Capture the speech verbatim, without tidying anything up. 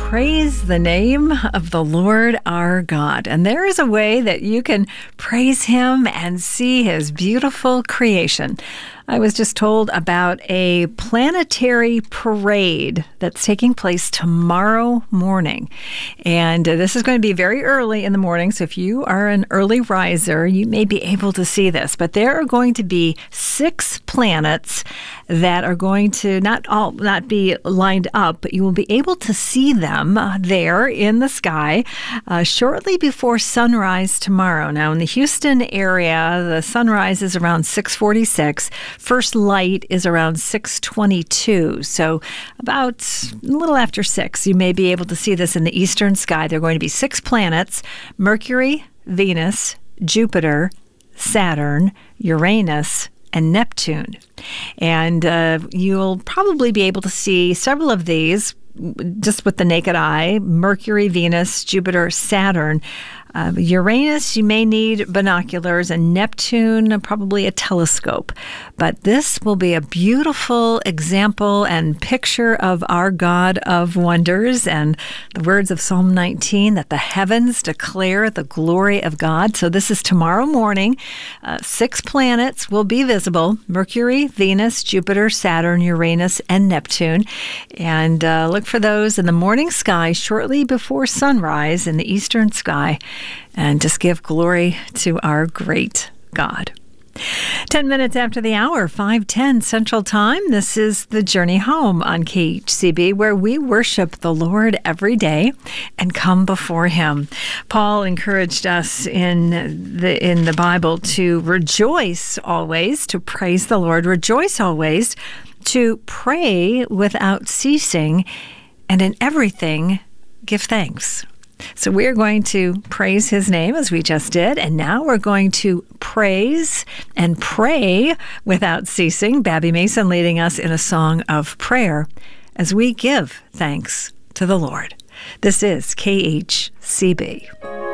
praise the name of the Lord our God. And there is a way that you can praise Him and see His beautiful creation. I was just told about a planetary parade that's taking place tomorrow morning. And uh, this is going to be very early in the morning, so if you are an early riser, you may be able to see this. But there are going to be six planets that are going to not all not be lined up, but you will be able to see them uh, there in the sky uh, shortly before sunrise tomorrow. Now, in the Houston area, the sunrise is around six forty-six. First light is around six twenty-two. So about a little after six, you may be able to see this in the eastern sky. There are going to be six planets: Mercury, Venus, Jupiter, Saturn, Uranus, and Neptune. And uh, you'll probably be able to see several of these just with the naked eye: Mercury, Venus, Jupiter, Saturn. Uh, Uranus, you may need binoculars, and Neptune, probably a telescope. But this will be a beautiful example and picture of our God of wonders, and the words of Psalm nineteen, that the heavens declare the glory of God. So this is tomorrow morning. Uh, six planets will be visible: Mercury, Venus, Jupiter, Saturn, Uranus, and Neptune. And uh, look for those in the morning sky shortly before sunrise in the eastern sky. And just give glory to our great God. Ten minutes after the hour, five ten Central Time, this is The Journey Home on K H C B, where we worship the Lord every day and come before Him. Paul encouraged us in the in the Bible to rejoice always, to praise the Lord, rejoice always, to pray without ceasing, and in everything give thanks. So we're going to praise His name as we just did, and now we're going to praise and pray without ceasing. Babby Mason leading us in a song of prayer as we give thanks to the Lord. This is K H C B.